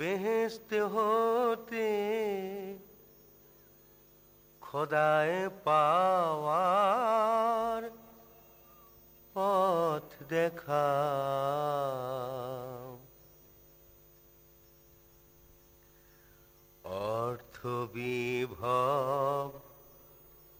বেহেশত হতে খোদায় পাওয়ার পথ দেখাও। অর্থ বিভব